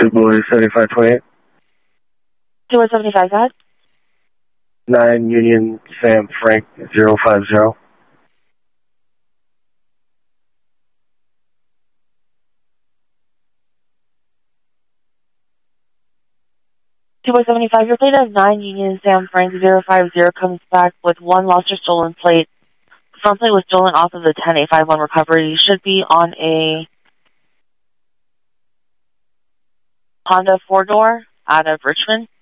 Boy 7528. 275, go ahead. 9 Union Sam Frank 050. Two 75, your plate of 9 Union Sam Frank 050 comes back with one lost or stolen plate. The front plate was stolen off of the 10851 recovery. You should be on a Honda 4-door out of Richmond.